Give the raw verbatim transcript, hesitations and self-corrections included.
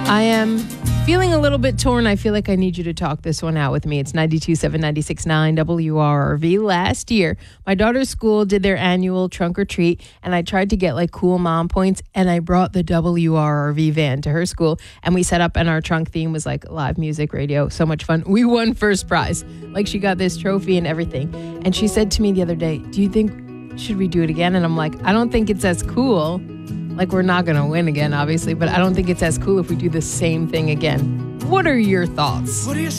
I am feeling a little bit torn. I feel like I need you to talk this one out with me. It's ninety-two point seven, ninety-six point nine W R R V. Last year, my daughter's school did their annual trunk or treat, and I tried to get like cool mom points, and I brought the W R R V van to her school, and we set up, and our trunk theme was like live music, radio, so much fun. We won first prize. Like, she got this trophy and everything. And she said to me the other day, do you think, should we do it again? And I'm like, I don't think it's as cool. Like, we're not going to win again, obviously, but I don't think it's as cool if we do the same thing again. What are your thoughts? What do you